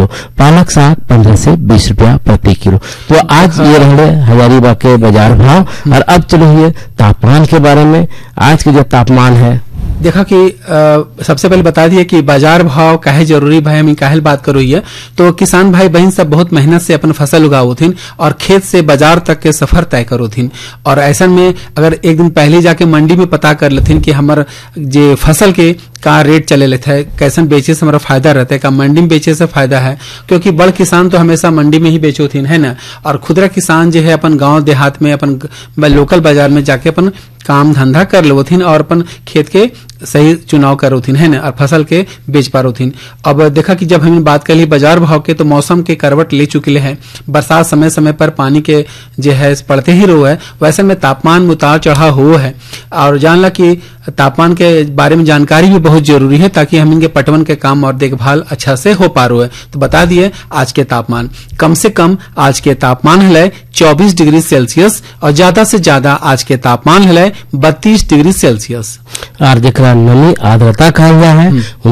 Kilo, पालक साग 15 से 20 रुपया प्रति किलो। तो आज ये रहे हजारीबाग के बाजार भाव। और अब चलिए तापमान के बारे में। आज के जो तापमान है, देखा कि सबसे पहले बता दिए कि बाजार भाव काहे जरूरी भाई, हम काहे बात करो ये तो किसान भाई बहन सब बहुत मेहनत से अपन फसल उगावथिन और खेत से बाजार तक के सफर तय करोथिन। और ऐसा में अगर एक दिन पहले जाके मंडी में पता कर लेथिन कि हमार जे फसल के का रेट चले लेते है, कैसन बेचे से हमारा फायदा रहता है, का मंडी में बेचे से फायदा है, क्योंकि बड़ किसान तो हमेशा मंडी में ही बेचोथिन है ना। और खुदरा किसान जो है अपन गांव देहात में अपन लोकल बाजार में जाके अपन काम धंधा कर लेवथिन और अपन खेत के सही चुनाव करोथिन है ना, और फसल के बेच पारोथिन। अब देखा कि जब हमने बात कर ली बाजार भाव के, तो मौसम के करवट ले चुके हैं। बरसात समय समय पर पानी के जो है पड़ते ही रहो है, वैसे में तापमान में उतार चढ़ाव हो है। और जानला कि तापमान के बारे में जानकारी भी बहुत जरूरी है, ताकि हम इनके पटवन के काम और देखभाल अच्छा से हो पा रहे है। तो बता दिए आज के तापमान, कम से कम आज के तापमान है 24 डिग्री सेल्सियस और ज्यादा से ज्यादा आज के तापमान है 32 डिग्री सेल्सियस। और जरा नमी आर्द्रता कहा गया है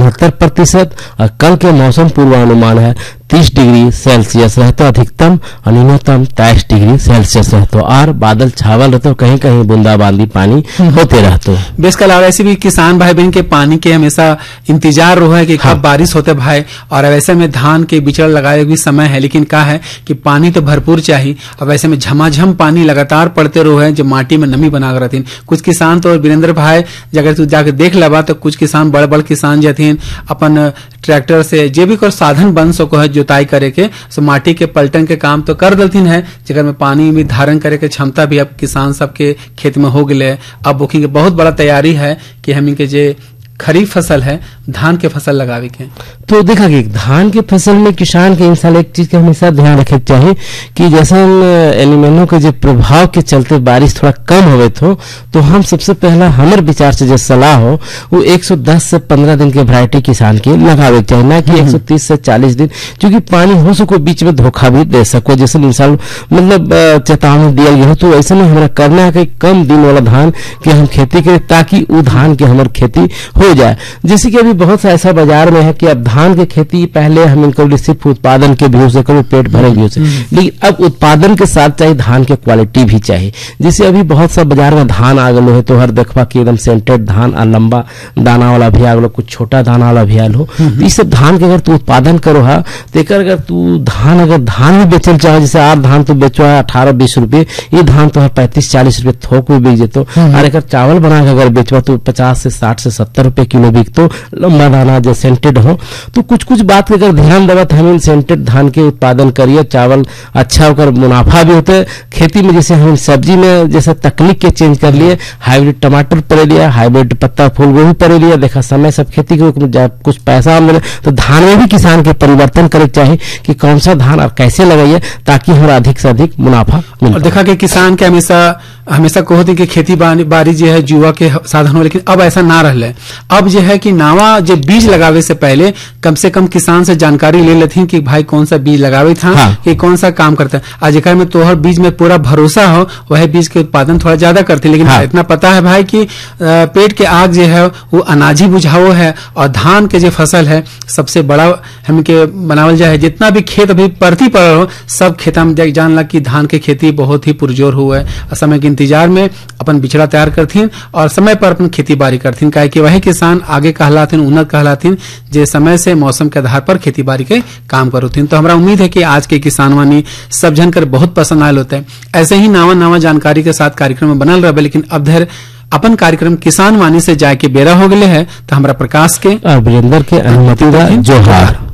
69%। और कल के मौसम पूर्वानुमान है 30 डिग्री सेल्सियस रहता अधिकतम और न्यूनतम 23 डिग्री सेल्सियस रहता। और बादल छावल रहते, कहीं कहीं बूंदाबांदी पानी होते रहते। बेस के अलावा ऐसे भी किसान भाई बहन के पानी के हमेशा इंतजार रहो है कि कब बारिश होते भाई। और वैसे में धान के बिचड़ लगाए भी समय है, लेकिन क्या है कि पानी तो भरपूर चाहिए। और वैसे में झमाझम पानी लगातार पड़ते रहो है, जो माटी में नमी बना कर रहती। कुछ किसान तो वीरेंद्र भाई अगर तू जाकर देख लेबा तो कुछ किसान बड़ बड़ किसान जथिन अपन ट्रैक्टर से जे भी कोई साधन बन सको है जुताई करे के, सो माटी के पलटन के काम तो कर देथिन है, जगह में पानी भी धारण करे के क्षमता भी अब किसान सबके खेत में हो गए। अब बुकिंग के बहुत बड़ा तैयारी है कि हम इनके जे खरीफ फसल है धान के फसल लगावे के। तो देखा कि धान के फसल में किसान के इंसान एक चीज का हमेशा ध्यान रखे चाहिए कि जैसा एलिमेंटों के जो प्रभाव के चलते बारिश थोड़ा कम होवे तो हम सबसे पहला हमारे विचार से जो सलाह हो वो 110 से 15 दिन के वैरायटी किसान के लगावे चाहिए, ना कि 130 से 40 दिन, क्योंकि पानी हो सको बीच में धोखा भी दे सको। जैसे इंसान मतलब चेतावनी दिया गया हो, तो ऐसे में हमारा करना है कि कम दिन वाला धान के हम खेती करें, ताकि वो धान की हमारी खेती हो जाए। जैसे कि अभी बहुत सा ऐसा बाजार में है कि अब धान की खेती पहले हम इनको सिर्फ उत्पादन के व्यू से करो, पेट भरे व्यू से, लेकिन अब उत्पादन के साथ चाहिए धान के क्वालिटी भी चाहिए। जैसे अभी बहुत सा बाजार में धान आ गलो है, तो हर देखवा कि एकदम सेंटेड धान और लंबा दाना वाला भी आ गलो, कुछ छोटा दाना वाला भी आलो। तो इस सब धान के अगर तू उत्पादन करो है तो अगर तू धान भी बेचल चाहे, जैसे आर धान तो बेचो है 18-20 रुपए, ये धान तो 35-40 रुपए थोक में बिक जेतो। और अगर चावल बना के अगर बेचवा तो 50 से 60 से 70 रुपए किलो बिक, तो लंबा दाना जो सेंटेड हो। तो कुछ कुछ बात के अगर ध्यान देवा तो हम सेंटेड धान के उत्पादन करिए, चावल अच्छा होकर मुनाफा भी होता है खेती में। जैसे हम सब्जी में जैसे तकनीक के चेंज कर लिए, हाइब्रिड टमाटर पर लिया, हाइब्रिड पत्ता फूल गोभी पर लिया, देखा समय सब खेती के कुछ पैसा मिले। तो धान में भी किसान के परिवर्तन करे चाहिए कि कौन सा धान और कैसे लगाइए, ताकि हमारा अधिक से अधिक मुनाफा मिले। और देखा कि किसान के हमेशा कहते कि खेती बाड़ी जो है जुआ के साधन हो, लेकिन अब ऐसा ना रहे। अब जो है कि नावा जो बीज लगावे से पहले कम से कम किसान से जानकारी ले लेती कि भाई कौन सा बीज लगावे था, कि कौन सा काम करता है। आज एक में तोहर बीज में पूरा भरोसा हो, वह बीज के उत्पादन थोड़ा ज्यादा करते, लेकिन इतना पता है भाई कि पेट के आग जो है वो अनाज ही बुझाओ है। और धान के जो फसल है सबसे बड़ा हमके बनावल जाए, जितना भी खेत अभी परती पड़ हो सब खेता में जानला कि धान के खेती बहुत ही पुरजोर हुआ है। समय के इंतजार में अपन बिछड़ा तैयार करथिन और समय पर अपन खेती बाड़ी करथिन, काहे कि वही किसान आगे कहलाथिन, उन्नत कहलाथिन, जे समय से मौसम के आधार पर खेती बाड़ी के काम करोथिन। तो हमारा उम्मीद है कि आज के किसान वानी सब जानकर बहुत पसंद आयल होते हैं। ऐसे ही नवा जानकारी के साथ कार्यक्रम में बनल रहे, लेकिन अब धर अपन कार्यक्रम किसान वानी से जाके बेरा हो गए है। तो हमारा प्रकाश के और वीरेंद्र के अनुमति जोहार।